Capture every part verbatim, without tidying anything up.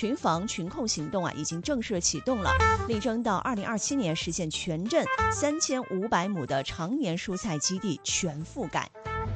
群防群控行动啊已经正式启动了，力争到二零二七年实现全镇三千五百亩的常年蔬菜基地全覆盖。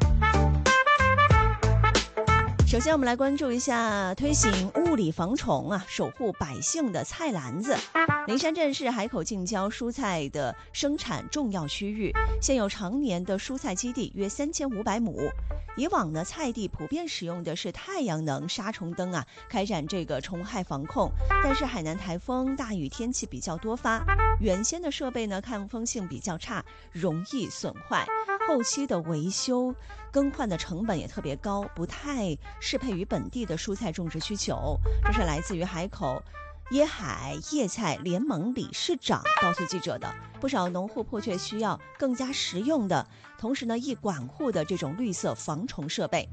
首先我们来关注一下推行物理防虫啊，守护百姓的菜篮子。灵山镇是海口近郊蔬菜的生产重要区域，现有常年的蔬菜基地约三千五百亩。以往呢，菜地普遍使用的是太阳能杀虫灯啊，开展这个虫害防控。但是海南台风、大雨天气比较多发，原先的设备呢抗风性比较差，容易损坏。后期的维修更换的成本也特别高，不太适配于本地的蔬菜种植需求。这是来自于海口椰海叶菜联盟理事长告诉记者的。不少农户迫切需要更加实用的，同时呢易管护的这种绿色防虫设备。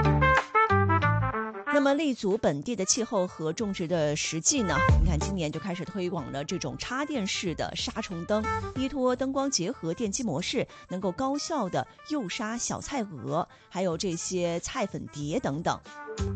那么立足本地的气候和种植的实际呢，你看今年就开始推广了这种插电式的杀虫灯，依托灯光结合电机模式，能够高效的诱杀小菜蛾，还有这些菜粉蝶等等。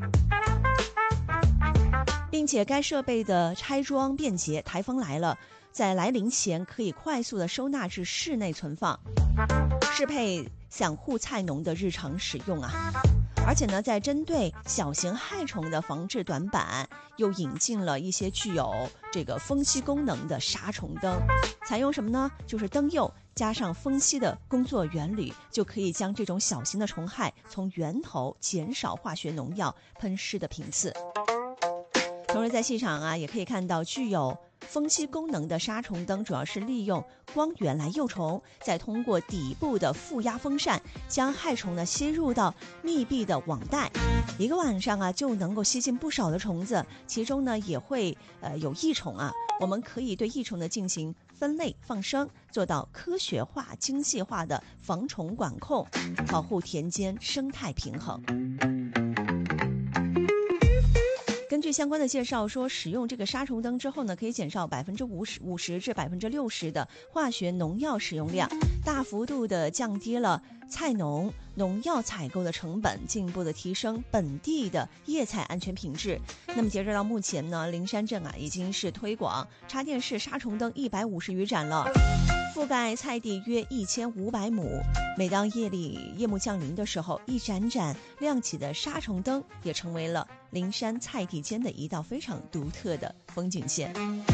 并且该设备的拆装便捷，台风来了，在来临前可以快速的收纳至室内存放，适配散户菜农的日常使用啊。而且呢，在针对小型害虫的防治短板，又引进了一些具有这个风吸功能的杀虫灯。采用什么呢？就是灯釉加上风吸的工作原理，就可以将这种小型的虫害从源头减少化学农药喷施的频次。同时在现场啊，也可以看到具有风吸功能的杀虫灯，主要是利用光源来诱虫，再通过底部的负压风扇将害虫呢吸入到密闭的网袋，一个晚上啊就能够吸进不少的虫子，其中呢也会呃有益虫啊，我们可以对益虫呢进行分类放生，做到科学化精细化的防虫管控，保护田间生态平衡。根据相关的介绍说，使用这个杀虫灯之后呢，可以减少百分之五十五十至百分之六十的化学农药使用量，大幅度的降低了菜农农药采购的成本，进一步的提升本地的叶菜安全品质。那么截止到目前呢，灵山镇啊已经是推广插电式杀虫灯一百五十余盏了，覆盖菜地约一千五百亩。每当夜里夜幕降临的时候，一盏盏亮起的杀虫灯也成为了灵山菜地间的一道非常独特的风景线。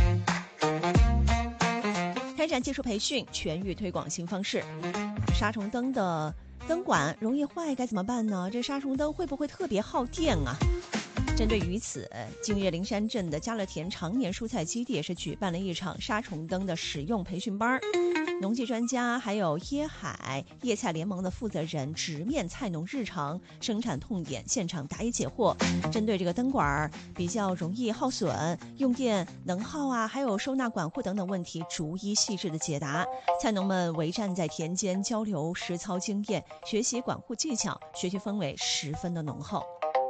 开展技术培训，全域推广新方式。杀虫灯的灯管容易坏该怎么办呢？这杀虫灯会不会特别耗电啊？针对于此，近日灵山镇的家乐田常年蔬菜基地也是举办了一场杀虫灯的使用培训班，农技专家还有椰海叶菜联盟的负责人直面菜农日常生产痛点，现场答疑解惑。针对这个灯管比较容易耗损、用电能耗啊，还有收纳管护等等问题，逐一细致的解答。菜农们围站在田间交流实操经验，学习管护技巧，学习氛围十分的浓厚。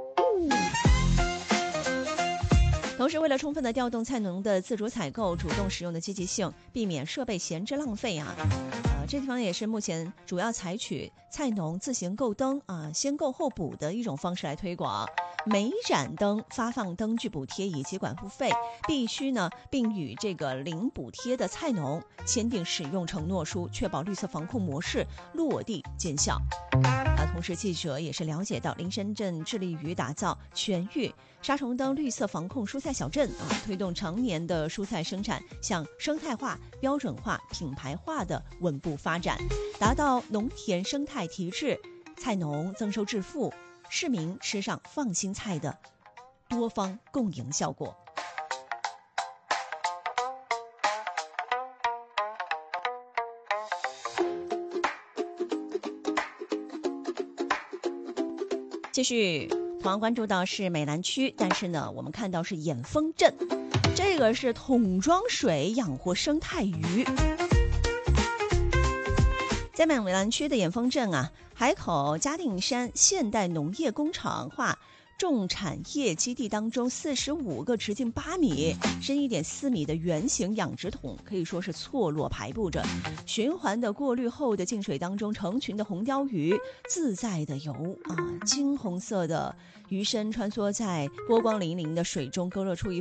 同时，为了充分的调动菜农的自主采购、主动使用的积极性，避免设备闲置浪费啊，呃，这地方也是目前主要采取菜农自行购灯啊，先购后补的一种方式来推广。每盏灯发放灯具补贴以及管护费，必须呢并与这个领补贴的菜农签订使用承诺书，确保绿色防控模式落地见效。啊，同时记者也是了解到，灵山镇致力于打造全域杀虫灯绿色防控蔬菜小镇啊，推动常年的蔬菜生产向生态化、标准化、品牌化的稳步发展，达到农田生态提质、菜农增收致富、市民吃上放心菜的多方共赢效果。继续同样关注到是美兰区，但是呢我们看到是眼丰镇，这个是桶装水养活生态鱼。在美兰区的眼丰镇啊，海口嘉定山现代农业工厂化重产业基地当中，四十五个直径八米、深一点四米的圆形养殖桶可以说是错落排布着，循环的过滤后的净水当中，成群的红鲷鱼自在的游啊，金红色的鱼身穿梭在波光粼粼的水中，勾勒出一